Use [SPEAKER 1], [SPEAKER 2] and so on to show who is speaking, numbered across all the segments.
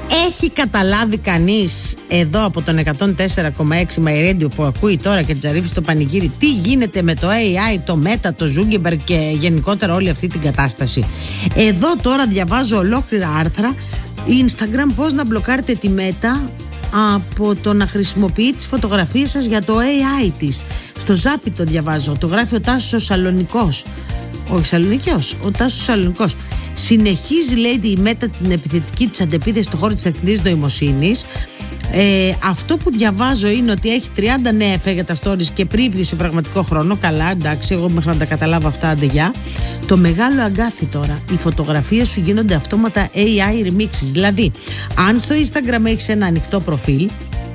[SPEAKER 1] Έχει καταλάβει κανείς εδώ από τον 104,6 My Radio που ακούει τώρα και τζαρίφει στο πανηγύρι τι γίνεται με το AI, το Meta, το Zuckerberg και γενικότερα όλη αυτή την κατάσταση? Εδώ τώρα διαβάζω ολόκληρα άρθρα Instagram πώς να μπλοκάρετε τη Meta από το να χρησιμοποιεί τις φωτογραφίες σας για το AI της. Στο Ζάπι το διαβάζω, το γράφει ο Τάσος ο Σαλονικός. Όχι Σαλονικός, ο Τάσος Σαλονικός. Συνεχίζει, λέει, η Meta την επιθετική της αντεπίθεση στον χώρο της τεχνητής νοημοσύνης. Αυτό που διαβάζω είναι ότι έχει 30 νέα εφέ για τα stories και preview σε πραγματικό χρόνο. Καλά, εντάξει, εγώ μέχρι να τα καταλάβω αυτά, άντε γεια. Το μεγάλο αγκάθι τώρα, οι φωτογραφίες σου γίνονται αυτόματα AI remixes. Δηλαδή, αν στο Instagram έχεις ένα ανοιχτό προφίλ,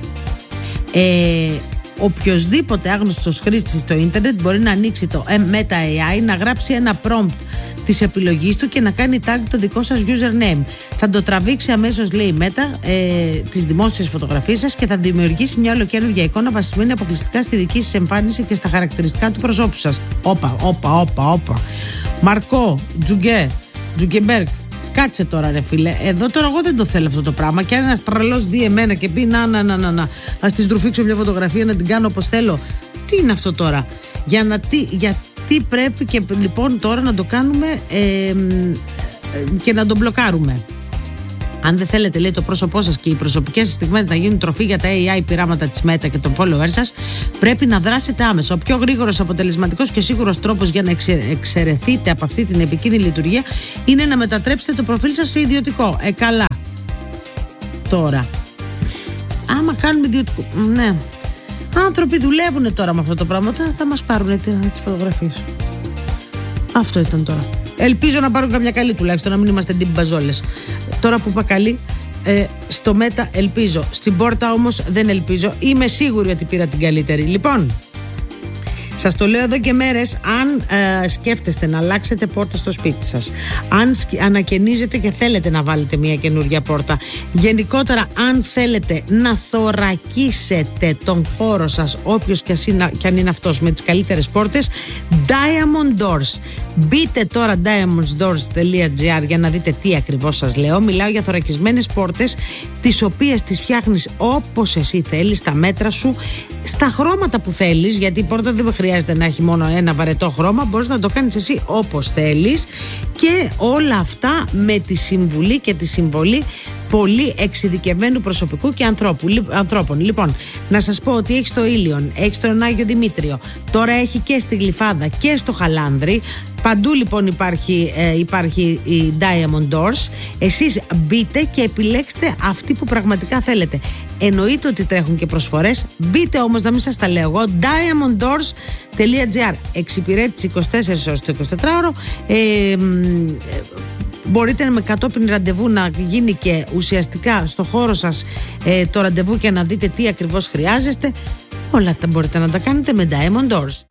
[SPEAKER 1] οποιοσδήποτε άγνωστος χρήστης στο ίντερνετ μπορεί να ανοίξει το Meta AI, να γράψει ένα prompt της επιλογής του και να κάνει tag το δικό σας username. Θα το τραβήξει αμέσως, λέει η Meta, τις δημόσιες φωτογραφίες σας και θα δημιουργήσει μια ολοκαίνουργια εικόνα βασισμένη αποκλειστικά στη δική σας εμφάνιση και στα χαρακτηριστικά του προσώπου σας. Όπα. Μαρκό, Τζουγκεμπέργκ, κάτσε τώρα ρε φίλε. Εδώ τώρα εγώ δεν το θέλω αυτό το πράγμα. Και αν ένας τρελός δει εμένα και πει να, ας της τρουφήξω μια φωτογραφία να την κάνω όπως θέλω. Τι είναι αυτό τώρα? Γιατί πρέπει και λοιπόν τώρα να το κάνουμε και να τον μπλοκάρουμε? Αν δεν θέλετε, λέει, το πρόσωπό σας και οι προσωπικές σας στιγμές να γίνουν τροφή για τα AI πειράματα της Meta και των followers σας, πρέπει να δράσετε άμεσα. Ο πιο γρήγορος, αποτελεσματικός και σίγουρος τρόπος για να εξαιρεθείτε από αυτή την επικίνδυνη λειτουργία είναι να μετατρέψετε το προφίλ σας σε ιδιωτικό. Καλά. Τώρα, άμα κάνουμε ιδιωτικό, ναι. Άνθρωποι δουλεύουν τώρα με αυτό το πράγμα, θα μας πάρουν τις φωτογραφίες. Αυτό ήταν τώρα. Ελπίζω να πάρουν καμιά καλή τουλάχιστον, να μην είμαστε ντυμπαζόλες. Τώρα που είπα καλή, στο Meta ελπίζω. Στην πόρτα όμως δεν ελπίζω. Είμαι σίγουρη ότι πήρα την καλύτερη. Λοιπόν, σας το λέω εδώ και μέρες, αν σκέφτεστε να αλλάξετε πόρτα στο σπίτι σας, αν ανακαινίζετε και θέλετε να βάλετε μια καινούργια πόρτα, γενικότερα αν θέλετε να θωρακίσετε τον χώρο σας, όποιος και αν είναι αυτός, με τις καλύτερες πόρτες, Diamond Doors. Μπείτε τώρα diamonddoors.gr για να δείτε τι ακριβώς σας λέω. Μιλάω για θωρακισμένες πόρτες, τις οποίες τις φτιάχνεις όπως εσύ θέλεις, στα μέτρα σου, στα χρώματα που θέλεις, γιατί η πόρτα δεν χρειάζεται να έχει μόνο ένα βαρετό χρώμα, μπορείς να το κάνεις εσύ όπως θέλεις, και όλα αυτά με τη συμβουλή και τη συμβολή πολύ εξειδικευμένου προσωπικού και ανθρώπων. Λοιπόν, να σας πω ότι έχει στο Ήλιον, έχει στον Άγιο Δημήτριο, τώρα έχει και στη Γλυφάδα και στο Χαλάνδρη. Παντού λοιπόν υπάρχει η Diamond Doors. Εσείς μπείτε και επιλέξτε αυτή που πραγματικά θέλετε. Εννοείται ότι τρέχουν και προσφορές. Μπείτε όμως, να μην σας τα λέω εγώ. diamonddoors.gr. Εξυπηρέτηση 24 ώρες το 24ωρο. Μπορείτε με κατόπιν ραντεβού να γίνει και ουσιαστικά στο χώρο σας το ραντεβού και να δείτε τι ακριβώς χρειάζεστε. Όλα τα μπορείτε να τα κάνετε με Diamond Doors.